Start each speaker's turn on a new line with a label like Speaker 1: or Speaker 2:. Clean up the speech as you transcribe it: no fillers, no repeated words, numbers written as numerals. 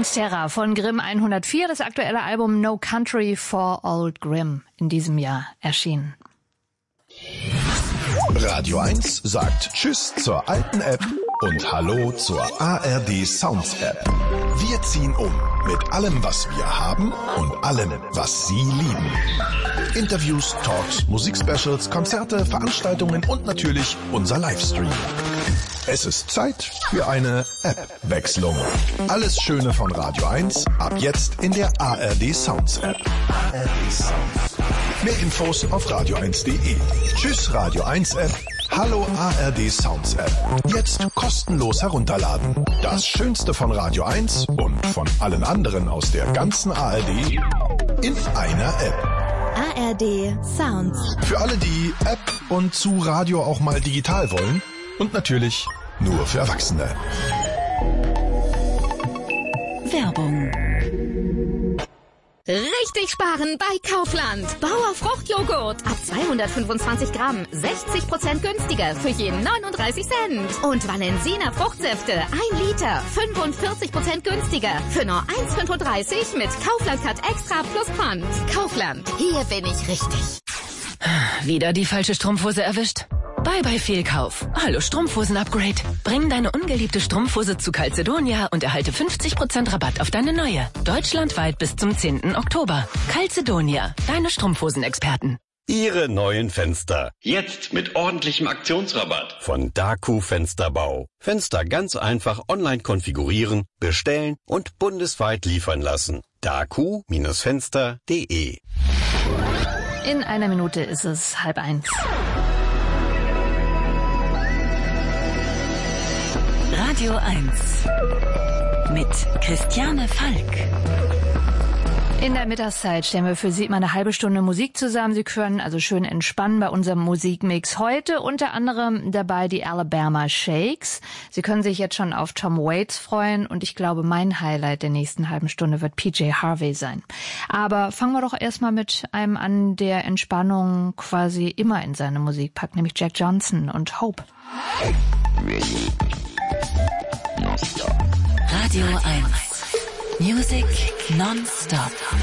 Speaker 1: Monstera von Grimm 104, das aktuelle Album No Country for Old Grimm, in diesem Jahr erschienen.
Speaker 2: Radio 1 sagt Tschüss zur alten App und Hallo zur ARD Sounds App. Wir ziehen um mit allem, was wir haben und allem, was Sie lieben. Interviews, Talks, Musikspecials, Konzerte, Veranstaltungen und natürlich unser Livestream. Es ist Zeit für eine App-Wechslung. Alles Schöne von Radio 1 ab jetzt in der ARD Sounds App. ARD Sounds. Mehr Infos auf radio1.de. Tschüss Radio 1 App. Hallo ARD Sounds App. Jetzt kostenlos herunterladen. Das Schönste von Radio 1 und von allen anderen aus der ganzen ARD in einer App.
Speaker 3: ARD Sounds.
Speaker 2: Für alle, die App und zu Radio auch mal digital wollen. Und natürlich nur für Erwachsene.
Speaker 3: Werbung.
Speaker 4: Richtig sparen bei Kaufland. Bauer Fruchtjoghurt. Ab 225 Gramm. 60% günstiger für jeden 39 Cent. Und Valensina Fruchtsäfte. 1 Liter. 45% günstiger für nur 1,35 mit Kaufland-Card Extra plus Pfand. Kaufland. Hier bin ich richtig.
Speaker 5: Wieder die falsche Strumpfhose erwischt? Bye Fehlkauf. Hallo Strumpfhosen-Upgrade. Bring deine ungeliebte Strumpfhose zu Calzedonia und erhalte 50% Rabatt auf deine neue. Deutschlandweit bis zum 10. Oktober. Calzedonia, deine Strumpfhosenexperten.
Speaker 6: Ihre neuen Fenster. Jetzt mit ordentlichem Aktionsrabatt. Von Daku Fensterbau. Fenster ganz einfach online konfigurieren, bestellen und bundesweit liefern lassen. daku-fenster.de.
Speaker 1: In einer Minute ist es 12:30.
Speaker 3: Radio 1 mit Christiane Falk.
Speaker 1: In der Mittagszeit stellen wir für Sie mal eine halbe Stunde Musik zusammen. Sie können also schön entspannen bei unserem Musikmix heute. Unter anderem dabei die Alabama Shakes. Sie können sich jetzt schon auf Tom Waits freuen. Und ich glaube, mein Highlight der nächsten halben Stunde wird PJ Harvey sein. Aber fangen wir doch erstmal mit einem an, der Entspannung quasi immer in seine Musik packt, nämlich Jack Johnson und Hope.
Speaker 3: Radio 1 Music non-stop.